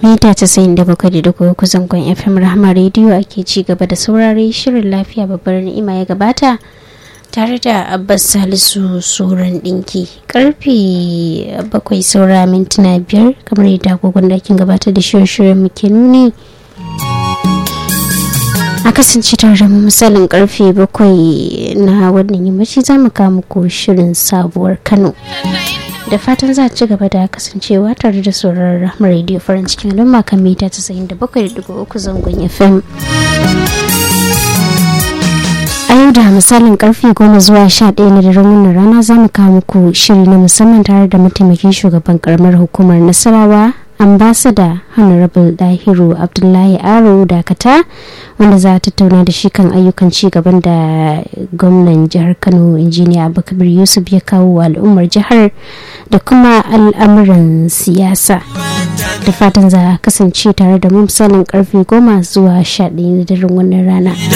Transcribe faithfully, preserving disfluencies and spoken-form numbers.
mita casa'in da bakwai da dubu uku zangon F M Rahama Radio ake ci gaba da saurare shirin lafiya babbar ni'ima ya gabata tare da Abbas Salisu Suran Dinki karfe bakwai saura mintuna biyar kamar yadda agogon dakin gabatar da shirye-shiryen muke nuni a kasance tare da misalin karfe bakwai na wannan yammaci za mu kawo muku shirin sabuwar Kano. Da fatan za a ci gaba da kasancewa tare da sauraron Rahama Radio farin cikin al'umma kan mita casa'in da bakwai da dubu uku zangon F M. A yau da misalin karfe goma zuwa sha ɗaya na daren wannan rana za mu kawo muku shiri na musamman tare da mataimakin shugaban karamar hukumar Nasarawa ambassador Honorable Dahiru Abdullahi Aro Dakata wanda za a tattauna da shi kan ayyukan ci gaban da gwamnan jihar Kano injiniya Abubakar Yusuf ya kawo wa al'ummar jihar da kuma al'amuran siyasa. Da fatan za a kasance tare da mu misalin karfe goma zuwa sha ɗaya na daren wannan rana.